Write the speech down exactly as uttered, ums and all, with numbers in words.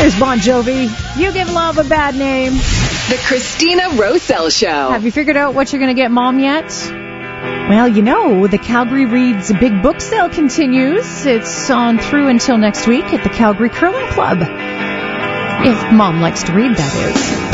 Here's Bon Jovi. You Give Love a Bad Name. The Christina Roselle Show. Have you figured out what you're going to get Mom yet? Well, you know, the Calgary Reads Big Book Sale continues. It's on through until next week at the Calgary Curling Club. If Mom likes to read, that is.